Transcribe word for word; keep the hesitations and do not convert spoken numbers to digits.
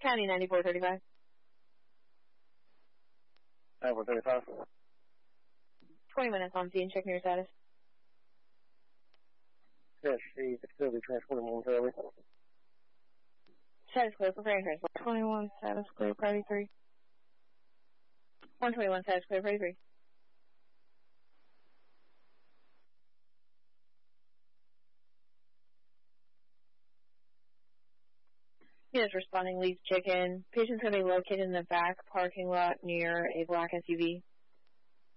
County ninety-four thirty-five. ninety-four thirty-five. twenty minutes on scene, checking your status. Yes, she facility transporting momentarily. Status clear, preparing transport. twenty-one, status clear, priority three. one twenty-one, status clear, priority three. Units responding, leads chicken. Patient's going to be located in the back parking lot near a black S U V.